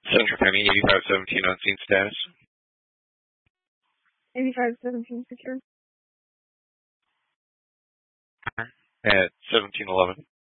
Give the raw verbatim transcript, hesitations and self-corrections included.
Central County eighty-five seventeen on scene status. eighty-five seventeen secure. At seventeen eleven.